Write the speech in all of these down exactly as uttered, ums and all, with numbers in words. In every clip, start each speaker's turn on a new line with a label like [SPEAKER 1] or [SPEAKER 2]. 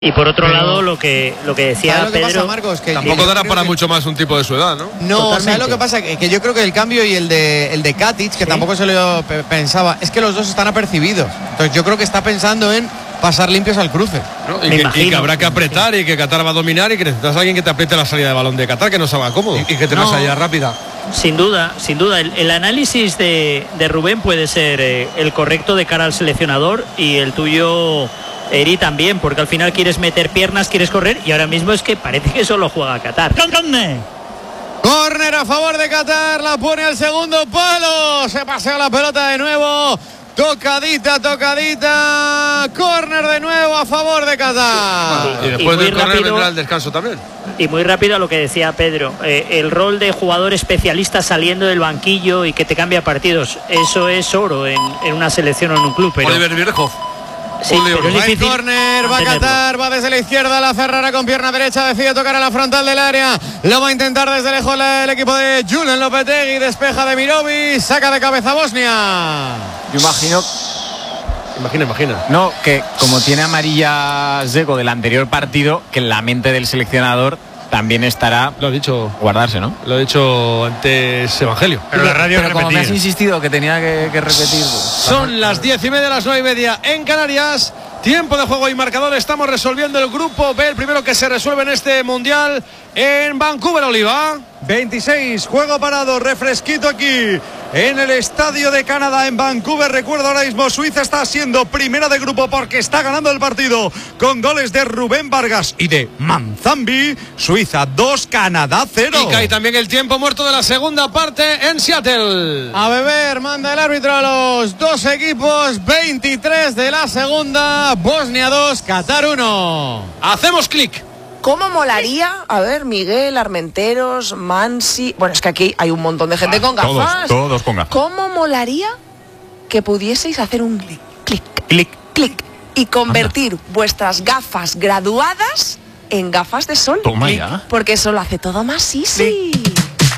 [SPEAKER 1] Y por otro Pero, lado, lo que lo que decía
[SPEAKER 2] lo que
[SPEAKER 1] Pedro...
[SPEAKER 2] pasa, Marcos? Que
[SPEAKER 3] tampoco dará para
[SPEAKER 2] que...
[SPEAKER 3] mucho más un tipo de su edad, ¿no?
[SPEAKER 2] No,
[SPEAKER 1] Totalmente.
[SPEAKER 2] ¿sabes lo que pasa? Que, que yo creo que el cambio y el de el de Katic, que ¿Sí? tampoco se lo pensaba, es que los dos están apercibidos. Entonces yo creo que está pensando en pasar limpios al cruce.
[SPEAKER 3] ¿No? Y, que, y que habrá que apretar y que Qatar va a dominar y que necesitas a alguien que te apriete la salida de balón de Qatar, que no salga cómodo.
[SPEAKER 4] Y, y que te
[SPEAKER 1] no.
[SPEAKER 4] la salida rápida.
[SPEAKER 1] Sin duda, sin duda. El, el análisis de, de Rubén puede ser eh, el correcto de cara al seleccionador y el tuyo... Eri también, porque al final quieres meter piernas, quieres correr y ahora mismo es que parece que solo juega Qatar.
[SPEAKER 2] Córner a favor de Qatar, la pone al segundo palo, se pasea la pelota de nuevo, tocadita, tocadita, córner de nuevo a favor de Qatar.
[SPEAKER 3] Y, y después
[SPEAKER 1] y
[SPEAKER 3] del córner
[SPEAKER 1] rápido,
[SPEAKER 3] vendrá el descanso también.
[SPEAKER 1] Y muy rápido a lo que decía Pedro, eh, el rol de jugador especialista saliendo del banquillo y que te cambia partidos, eso es oro en, en una selección o en un club. Pero...
[SPEAKER 3] Oliver Bierhoff.
[SPEAKER 1] Sí, pero es difícil.
[SPEAKER 2] Córner, va a Qatar, va desde la izquierda, la Ferrara con pierna derecha, decide tocar a la frontal del área, lo va a intentar desde lejos el equipo de Julen Lopetegui, despeja de Mirovic, saca de cabeza Bosnia.
[SPEAKER 5] Yo imagino...
[SPEAKER 3] Imagina, imagina.
[SPEAKER 5] No, que como tiene amarilla Dzeko del anterior partido, que en la mente del seleccionador también estará...
[SPEAKER 3] Lo ha dicho...
[SPEAKER 5] Guardarse, ¿no?
[SPEAKER 3] Lo ha dicho antes Evangelio.
[SPEAKER 4] Pero la radio
[SPEAKER 5] Pero como me has insistido que tenía que, que repetir...
[SPEAKER 3] Son las diez y media, las nueve y media en Canarias. Tiempo de juego y marcador. Estamos resolviendo el grupo B, el primero que se resuelve en este Mundial en Vancouver, Oliva.
[SPEAKER 4] veintiséis, juego parado, refresquito aquí en el Estadio de Canadá en Vancouver. Recuerdo ahora mismo, Suiza está siendo primera de grupo porque está ganando el partido con goles de Rubén Vargas y de Manzambi. Suiza dos, Canadá cero.
[SPEAKER 3] Y cae también el tiempo muerto de la segunda parte en Seattle.
[SPEAKER 2] A beber, manda el árbitro a los dos equipos, veintitrés de la segunda, Bosnia dos, Qatar uno.
[SPEAKER 3] Hacemos clic.
[SPEAKER 6] ¿Cómo molaría? A ver, Miguel, Armenteros, Mansi... Bueno, es que aquí hay un montón de gente ah, con gafas.
[SPEAKER 5] Todos, todos con gafas.
[SPEAKER 6] ¿Cómo molaría que pudieseis hacer un clic, clic, clic, clic y convertir Anda. vuestras gafas graduadas en gafas de sol?
[SPEAKER 5] Toma clic, ya.
[SPEAKER 6] Porque eso lo hace todo más easy. Clic.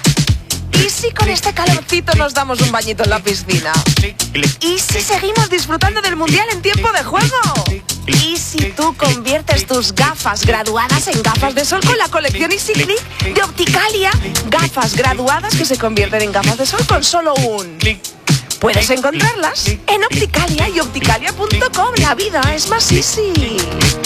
[SPEAKER 6] ¿Y si con este calorcito nos damos un bañito en la piscina? ¿Y si seguimos disfrutando del Mundial en tiempo de juego? ¿Y si tú conviertes tus gafas graduadas en gafas de sol con la colección Easy Click de Opticalia? Gafas graduadas que se convierten en gafas de sol con solo un clic. Puedes encontrarlas en Opticalia y opticalia punto com. La vida es más easy.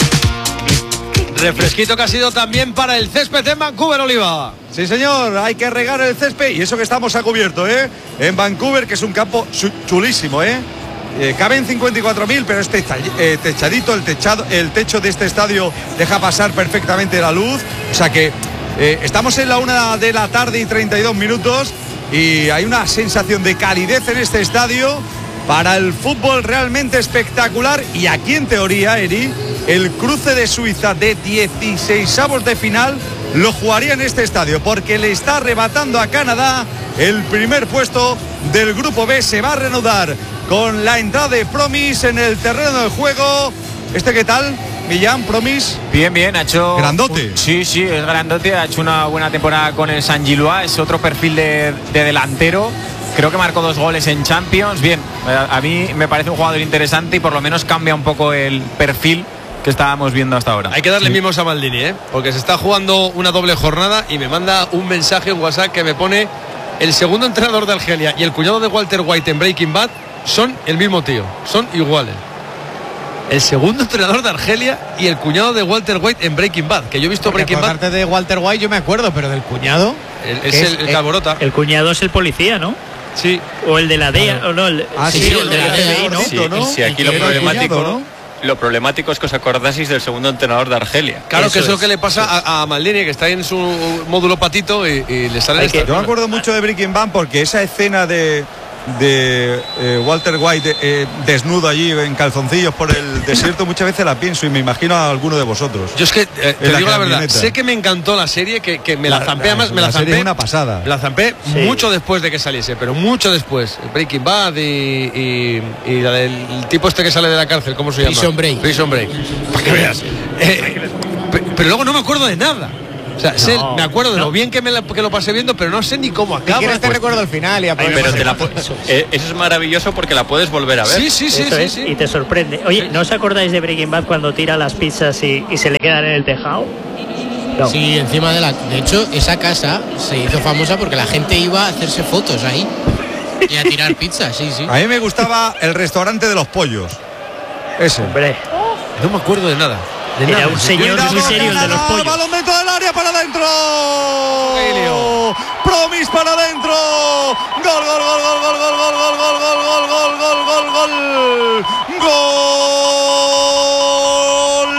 [SPEAKER 3] Refresquito que ha sido también para el césped en Vancouver, Oliva.
[SPEAKER 4] Sí, señor, hay que regar el césped y eso que estamos a cubierto, ¿eh? En Vancouver, que es un campo chulísimo, ¿eh? Eh, caben cincuenta y cuatro mil, pero es techa, eh, techadito, el, techado, el techo de este estadio deja pasar perfectamente la luz. O sea que eh, estamos en la una de la tarde y treinta y dos minutos y hay una sensación de calidez en este estadio para el fútbol realmente espectacular. Y aquí en teoría, Eri, el cruce de Suiza de dieciseisavos de final lo jugaría en este estadio porque le está arrebatando a Canadá el primer puesto del grupo B. Se va a reanudar con la entrada de Promise en el terreno de juego. ¿Este qué tal, Millán, Promise?
[SPEAKER 5] Bien, bien, ha hecho...
[SPEAKER 4] ¿Grandote?
[SPEAKER 5] Un, sí, sí, es grandote, ha hecho una buena temporada con el San Gilois, es otro perfil de, de delantero. Creo que marcó dos goles en Champions. Bien, a, a mí me parece un jugador interesante y por lo menos cambia un poco el perfil que estábamos viendo hasta ahora.
[SPEAKER 3] Hay que darle
[SPEAKER 5] sí.
[SPEAKER 3] mimos a Maldini, ¿eh? Porque se está jugando una doble jornada y me manda un mensaje en WhatsApp que me pone: el segundo entrenador de Argelia y el cuñado de Walter White en Breaking Bad son el mismo tío, son iguales. El segundo entrenador de Argelia y el cuñado de Walter White en Breaking Bad, que yo he visto
[SPEAKER 2] Porque
[SPEAKER 3] Breaking Bad.
[SPEAKER 2] Aparte de Walter White yo me acuerdo, pero del cuñado
[SPEAKER 3] el, es, es el, el Calborota.
[SPEAKER 1] El cuñado es el policía, ¿no?
[SPEAKER 3] Sí.
[SPEAKER 1] O el de la D E A, claro. o no, el,
[SPEAKER 2] ah, sí,
[SPEAKER 1] sí,
[SPEAKER 2] sí,
[SPEAKER 1] el de la F B I, ¿no?
[SPEAKER 7] Sí,
[SPEAKER 2] ¿no?
[SPEAKER 7] sí, aquí lo problemático, cuñado, ¿no? Lo problemático es que os acordaseis del segundo entrenador de Argelia.
[SPEAKER 3] Claro,
[SPEAKER 7] eso
[SPEAKER 3] que es,
[SPEAKER 7] es
[SPEAKER 3] lo que le pasa a, a Maldini, que está en su módulo patito y, y le sale esta.
[SPEAKER 4] Yo me acuerdo mucho de Breaking Bad porque esa escena de de eh, Walter White eh, desnudo allí en calzoncillos por el desierto muchas veces la pienso y me imagino a alguno de vosotros.
[SPEAKER 3] Yo es que eh, te
[SPEAKER 4] la
[SPEAKER 3] digo la verdad,
[SPEAKER 4] camioneta.
[SPEAKER 3] sé que me encantó la serie, que, que me la, la zampé además, me la, la zampé
[SPEAKER 4] serie una pasada.
[SPEAKER 3] Me la zampé sí. mucho después de que saliese, pero mucho después. Breaking Bad y, y, y la del el tipo este que sale de la cárcel, ¿cómo se llama?
[SPEAKER 2] Prison Break.
[SPEAKER 3] Prison Break. Para que veas. Eh, pero luego no me acuerdo de nada. O sea,
[SPEAKER 1] No,
[SPEAKER 3] sé, me acuerdo de
[SPEAKER 1] no.
[SPEAKER 3] lo bien que, me la, que lo pasé viendo, pero no sé ni cómo
[SPEAKER 2] Si
[SPEAKER 3] acaba.
[SPEAKER 2] quieres te
[SPEAKER 3] Pues-
[SPEAKER 2] recuerdo el final y
[SPEAKER 7] Ay, pero te la pu-
[SPEAKER 1] Eso es.
[SPEAKER 7] eh, eso es maravilloso porque la puedes volver a ver.
[SPEAKER 3] Sí, sí, sí,
[SPEAKER 1] Eso
[SPEAKER 3] sí,
[SPEAKER 1] es,
[SPEAKER 3] sí.
[SPEAKER 1] y te sorprende. Oye, ¿no os acordáis de Breaking Bad cuando tira las pizzas y, y se le quedan en el tejado? No.
[SPEAKER 8] Sí, encima de la... De hecho, esa casa se hizo famosa porque la gente iba a hacerse fotos ahí y a tirar pizzas, sí, sí.
[SPEAKER 4] A mí me gustaba el restaurante de los pollos. Ese.
[SPEAKER 1] Hombre,
[SPEAKER 3] No me acuerdo de nada. De
[SPEAKER 1] era
[SPEAKER 3] nada.
[SPEAKER 1] un señor
[SPEAKER 4] Cuidado,
[SPEAKER 1] muy serio el de los
[SPEAKER 4] Canadá,
[SPEAKER 1] pollos.
[SPEAKER 4] balón dentro del área para adentro.
[SPEAKER 3] Emilio.
[SPEAKER 4] Promis para adentro. Gol, gol, gol, gol, gol, gol, gol, gol, gol, gol, gol, gol, gol, gol, gol. Gol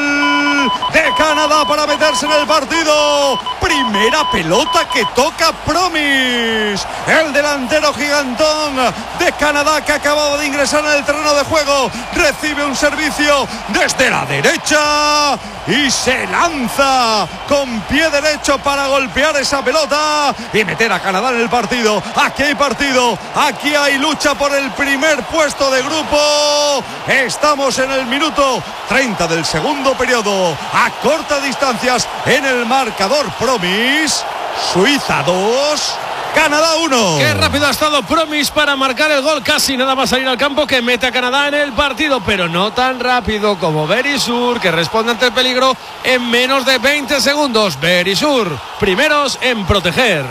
[SPEAKER 4] de Canadá para meterse en el partido. Primera pelota que toca Promis, el delantero gigantón de Canadá que acababa de ingresar en el terreno de juego. Recibe un servicio desde la derecha y se lanza con pie derecho para golpear esa pelota y meter a Canadá en el partido. Aquí hay partido, aquí hay lucha por el primer puesto de grupo. Estamos en el minuto treinta del segundo periodo, a cortas distancias en el marcador. Promis, Suiza dos, Canadá uno.
[SPEAKER 3] Qué rápido ha estado Promis para marcar el gol, casi nada más salir al campo, que mete a Canadá en el partido, pero no tan rápido como Berisur, que responde ante el peligro en menos de veinte segundos. Berisur, primeros en proteger.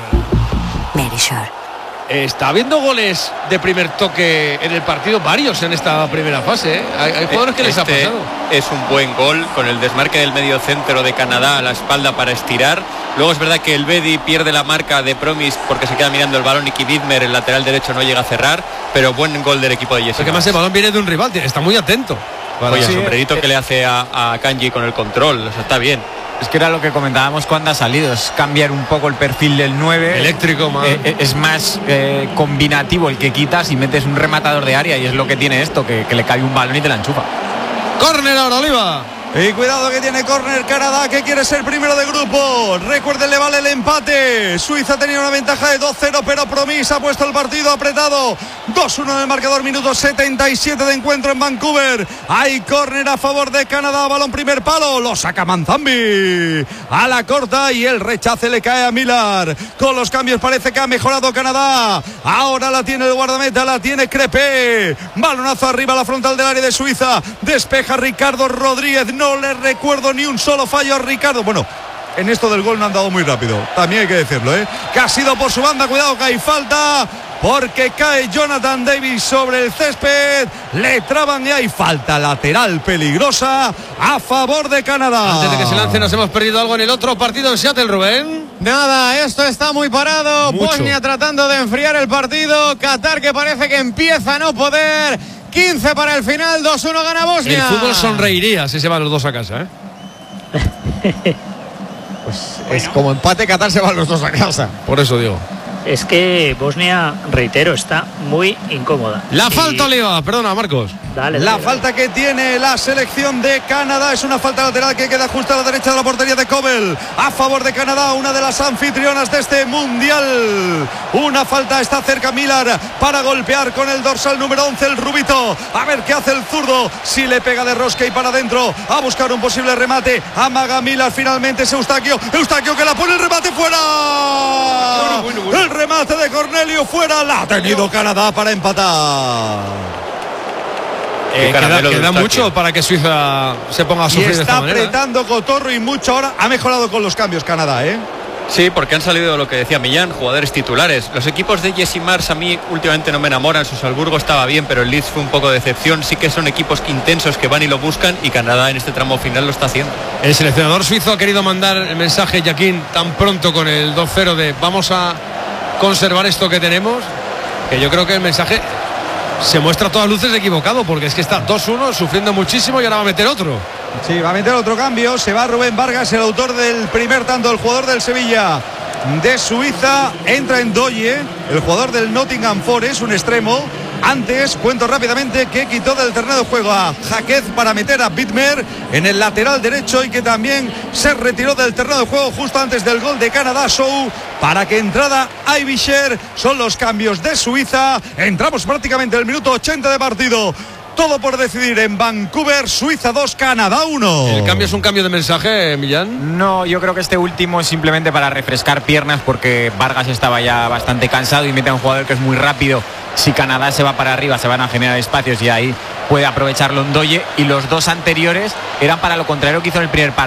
[SPEAKER 6] Berisur.
[SPEAKER 3] Está habiendo goles de primer toque en el partido, varios en esta primera fase, ¿eh? Hay, hay jugadores que les ha
[SPEAKER 7] Este
[SPEAKER 3] pasado.
[SPEAKER 7] es un buen gol con el desmarque del medio centro de Canadá a la espalda para estirar. Luego es verdad que el Bedi pierde la marca de Promis porque se queda mirando el balón y Kididmer, el lateral derecho, no llega a cerrar, pero buen gol del equipo de Jesse.
[SPEAKER 3] Porque más el balón viene de un rival, está muy atento. Para-
[SPEAKER 7] Oye, el
[SPEAKER 3] Sí,
[SPEAKER 7] sombrerito
[SPEAKER 3] eh,
[SPEAKER 7] que le hace a, a Kanji con el control, o sea, está bien.
[SPEAKER 5] Es que era lo que comentábamos cuando ha salido, es cambiar un poco el perfil del nueve.
[SPEAKER 3] Eléctrico, man.
[SPEAKER 5] Eh, eh, es más eh, combinativo el que quitas y metes un rematador de área, y es lo que tiene esto, que, que le cae un balón y te la enchufa.
[SPEAKER 3] Córner ahora, Oliva.
[SPEAKER 4] Y cuidado que tiene córner Canadá, que quiere ser primero de grupo. Recuerden, le vale el empate. Suiza tenía una ventaja de dos cero, pero Promis ha puesto el partido apretado. dos uno en el marcador, minuto setenta y siete de encuentro en Vancouver. Hay córner a favor de Canadá, balón primer palo, lo saca Manzambi a la corta y el rechace le cae a Millar. Con los cambios parece que ha mejorado Canadá. Ahora la tiene el guardameta, la tiene Crepé. Balonazo arriba a la frontal del área de Suiza. Despeja Ricardo Rodríguez. No le recuerdo ni un solo fallo a Ricardo. Bueno, en esto del gol no han dado muy rápido, también hay que decirlo, ¿eh? Que ha sido por su banda. Cuidado que hay falta, porque cae Jonathan Davis sobre el césped. Le traban y hay falta lateral peligrosa a favor de Canadá.
[SPEAKER 3] Antes de que se lance, nos hemos perdido algo en el otro partido en Seattle, Rubén.
[SPEAKER 2] Nada, esto está muy parado.
[SPEAKER 3] Mucho.
[SPEAKER 2] Bosnia tratando de enfriar el partido. Qatar que parece que empieza a no poder. quince para el final, dos uno gana Bosnia.
[SPEAKER 3] El fútbol sonreiría si se van los dos a casa, ¿eh?
[SPEAKER 2] Pues es como empate, Qatar se van los dos a casa.
[SPEAKER 3] Por eso digo.
[SPEAKER 1] Es que Bosnia, reitero, está muy incómoda.
[SPEAKER 3] La
[SPEAKER 1] Y-
[SPEAKER 3] falta, Oliva. Perdona, Marcos.
[SPEAKER 1] Dale, dale,
[SPEAKER 4] La
[SPEAKER 1] dale.
[SPEAKER 4] falta que tiene la selección de Canadá es una falta lateral que queda justo a la derecha de la portería de Kobel. A favor de Canadá, una de las anfitrionas de este mundial. Una falta, está cerca Millar para golpear con el dorsal número once, el rubito. A ver qué hace el zurdo. Si le pega de rosca y para adentro a buscar un posible remate. Amaga Millar, finalmente es Eustaquio. Eustaquio que la pone, el remate fuera.
[SPEAKER 3] Bueno, bueno, bueno.
[SPEAKER 4] El remate de Cornelio fuera. La ha tenido Canadá para empatar.
[SPEAKER 3] Eh, queda
[SPEAKER 7] caramelo de
[SPEAKER 3] queda
[SPEAKER 7] Eustaquio.
[SPEAKER 3] mucho para que Suiza se ponga a
[SPEAKER 4] Y
[SPEAKER 3] sufrir de
[SPEAKER 4] está
[SPEAKER 3] esta manera.
[SPEAKER 4] apretando Cotorro y mucho ahora. Ha mejorado con los cambios Canadá, ¿eh?
[SPEAKER 7] Sí, porque han salido lo que decía Millán, jugadores titulares. Los equipos de Jesse Mars a mí últimamente no me enamoran. Su Salzburgo estaba bien, pero el Leeds fue un poco de decepción. Sí que son equipos intensos que van y lo buscan, y Canadá en este tramo final lo está haciendo.
[SPEAKER 3] El seleccionador suizo ha querido mandar el mensaje, Jaquín, tan pronto con el dos cero de vamos a conservar esto que tenemos, que yo creo que el mensaje se muestra a todas luces equivocado, porque es que está dos uno sufriendo muchísimo y ahora va a meter otro.
[SPEAKER 4] Sí, va a meter otro cambio. Se va Rubén Vargas, el autor del primer tanto, el jugador del Sevilla de Suiza. Entra en Doye, el jugador del Nottingham Forest, un extremo. Antes, cuento rápidamente que quitó del terreno de juego a Jaquez para meter a Bittmer en el lateral derecho, y que también se retiró del terreno de juego justo antes del gol de Canadá, Show, para que entrara Aibisher. Son los cambios de Suiza. Entramos prácticamente en el minuto ochenta de partido. todo por decidir en Vancouver, Suiza dos, Canadá uno.
[SPEAKER 3] ¿El cambio es un cambio de mensaje, Millán?
[SPEAKER 5] No, yo creo que este último es simplemente para refrescar piernas porque Vargas estaba ya bastante cansado y mete a un jugador que es muy rápido. Si Canadá se va para arriba se van a generar espacios y ahí puede aprovechar Londoye, y los dos anteriores eran para lo contrario que hizo en el primer partido.